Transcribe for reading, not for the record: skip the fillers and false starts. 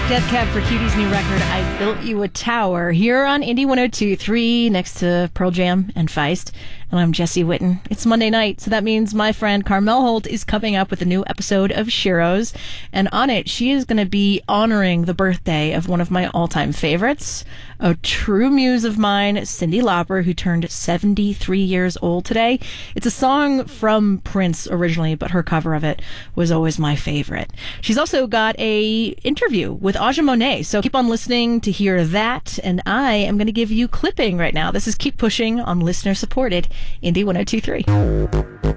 Death Cab for Cutie's new record, I Built You a Tower, here on Indie 102.3 next to Pearl Jam and Feist. And I'm Jesse Witten. It's Monday night, so that means my friend Carmel Holt is coming up with a new episode of Shiro's. And on it, she is going to be honoring the birthday of one of my all-time favorites, a true muse of mine, Cyndi Lauper, who turned 73 years old today. It's a song from Prince originally, but her cover of it was always my favorite. She's also got a interview with Aja Monet, so keep on listening to hear that. And I am going to give you clipping right now. This is Keep Pushing on listener-supported Indie 102.3.